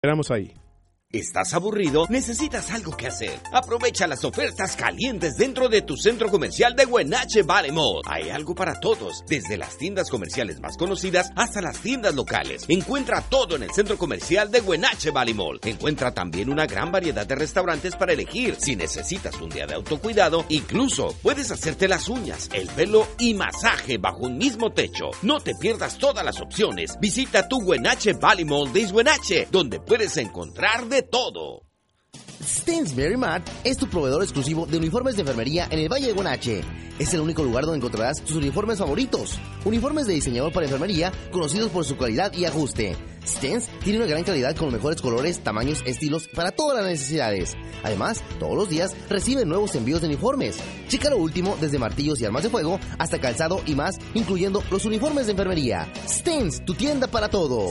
Esperamos ahí. ¿Estás aburrido? ¿Necesitas algo que hacer? Aprovecha las ofertas calientes dentro de tu centro comercial de Huenache Valley Mall. Hay algo para todos, desde las tiendas comerciales más conocidas hasta las tiendas locales. Encuentra todo en el centro comercial de Huenache Valley Mall. Encuentra también una gran variedad de restaurantes para elegir. Si necesitas un día de autocuidado, incluso puedes hacerte las uñas, el pelo y masaje bajo un mismo techo. No te pierdas todas las opciones. Visita tu Huenache Valley Mall de Huenache, donde puedes encontrar de todo. Stainsbury Mart es tu proveedor exclusivo de uniformes de enfermería en el Valle de Huenache. Es el único lugar donde encontrarás tus uniformes favoritos. Uniformes de diseñador para enfermería conocidos por su calidad y ajuste. Stens tiene una gran calidad con los mejores colores, tamaños, estilos para todas las necesidades. Además, todos los días reciben nuevos envíos de uniformes. Checa lo último desde martillos y armas de fuego hasta calzado y más, incluyendo los uniformes de enfermería. Stens, tu tienda para todo.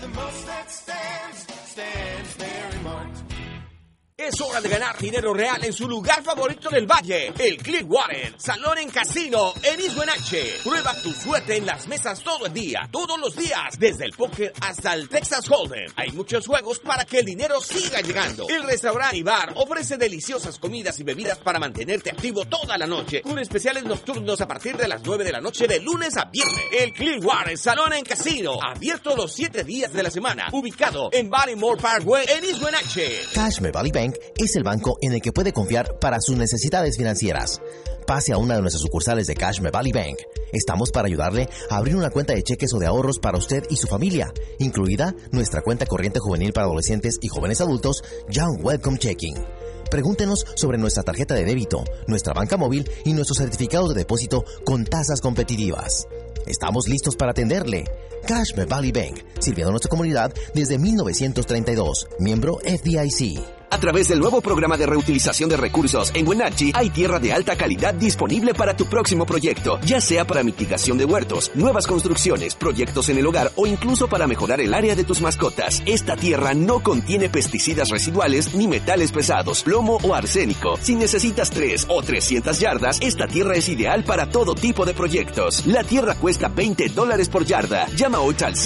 Es hora de ganar dinero real en su lugar favorito del valle, el Clearwater Salón en Casino en East Huenache. Prueba tu suerte en las mesas todo el día, todos los días, desde el póker hasta el Texas Hold'em. Hay muchos juegos para que el dinero siga llegando. El restaurante y bar ofrece deliciosas comidas y bebidas para mantenerte activo toda la noche, con especiales nocturnos a partir de las 9 de la noche de lunes a viernes. El Clearwater Salón en Casino, abierto los 7 días de la semana, ubicado en Barrymore Parkway en East Huenache. Cashme Valley Bank es el banco en el que puede confiar para sus necesidades financieras. Pase a una de nuestras sucursales de Cashme Valley Bank. Estamos para ayudarle a abrir una cuenta de cheques o de ahorros para usted y su familia, incluida nuestra cuenta corriente juvenil para adolescentes y jóvenes adultos, Young Welcome Checking. Pregúntenos sobre nuestra tarjeta de débito, nuestra banca móvil y nuestros certificados de depósito con tasas competitivas. Estamos listos para atenderle. Cashme Valley Bank, sirviendo a nuestra comunidad desde 1932, miembro FDIC. A través del nuevo programa de reutilización de recursos en Wenatchee, hay tierra de alta calidad disponible para tu próximo proyecto, ya sea para mitigación de huertos, nuevas construcciones, proyectos en el hogar o incluso para mejorar el área de tus mascotas. Esta tierra no contiene pesticidas residuales ni metales pesados, plomo o arsénico. Si necesitas 3 o 300 yardas, esta tierra es ideal para todo tipo de proyectos. La tierra cuesta $20 por yarda. Llama hoy al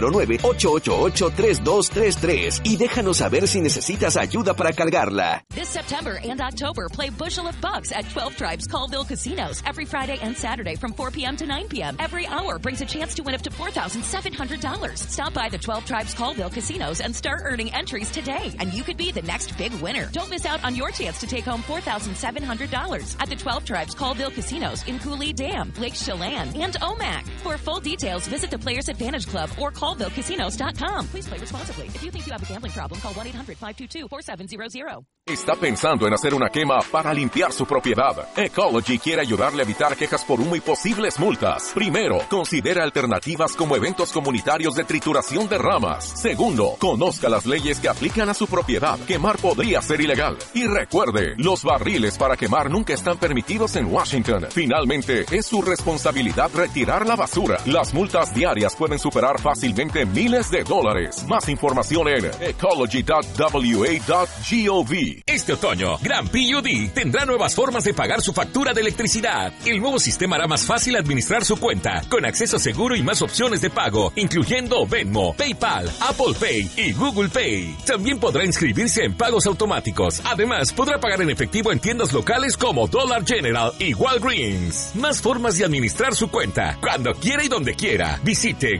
509-888-3233 y déjanos saber si necesitas ayuda para cargarla. This September and October, play Bushel of Bucks at 12 Tribes Colville Casinos every Friday and Saturday from 4 p.m. to 9 p.m. Every hour brings a chance to win up to $4,700. Stop by the 12 Tribes Colville Casinos and start earning entries today, and you could be the next big winner. Don't miss out on your chance to take home $4,700 at the 12 Tribes Colville Casinos in Cooley Dam, Lake Chelan, and Omak. For full details, visit the Players Advantage Club or ColvilleCasinos.com. Please play responsibly. If you think you have a gambling problem, call 1-800-522-4700. ¿Está pensando en hacer una quema para limpiar su propiedad? Ecology quiere ayudarle a evitar quejas por humo y posibles multas. Primero, considera alternativas como eventos comunitarios de trituración de ramas. Segundo, conozca las leyes que aplican a su propiedad. Quemar podría ser ilegal. Y recuerde, los barriles para quemar nunca están permitidos en Washington. Finalmente, es su responsabilidad retirar la basura. Las multas diarias pueden superar fácilmente miles de dólares. Más información en ecology.wa.gov. Este otoño, Gran PUD tendrá nuevas formas de pagar su factura de electricidad. El nuevo sistema hará más fácil administrar su cuenta, con acceso seguro y más opciones de pago, incluyendo Venmo, PayPal, Apple Pay y Google Pay. También podrá inscribirse en pagos automáticos. Además, podrá pagar en efectivo en tiendas locales como Dollar General y Walgreens. Más formas de administrar su cuenta, cuando quiera y donde quiera. Visite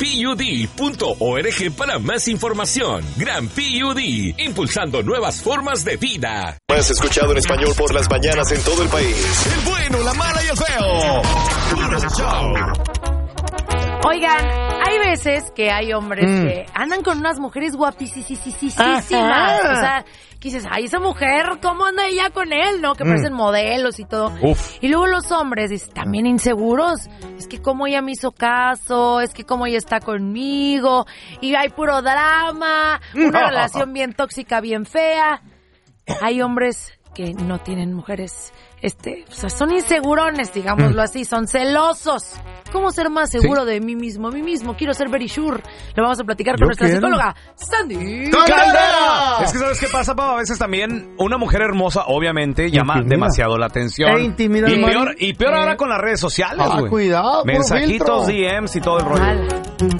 granpud.org para más información. Gran PUD, impulsando nuevas formas de vida. Más escuchado en español por las mañanas en todo el país. El bueno, la mala y el feo. Puro show. Oigan, hay veces que hay hombres que andan con unas mujeres guapísimas. O sea, que dices, ay, esa mujer, ¿cómo anda ella con él? ¿No? Que parecen modelos y todo. Uf. Y luego los hombres dicen, también inseguros. Es que cómo ella me hizo caso, es que cómo ella está conmigo. Y hay puro drama, una relación bien tóxica, bien fea. Hay hombres que no tienen mujeres, o sea, son insegurones, digámoslo así, son celosos. ¿Cómo ser más seguro de mí mismo? Quiero ser very sure. Lo vamos a platicar con nuestra psicóloga, Sandy Caldera. Es que ¿sabes qué pasa, Pau? A veces también una mujer hermosa, obviamente, llama demasiado la atención. Y peor ahora con las redes sociales, güey. Cuidado. Mensajitos, DMs y todo el rollo.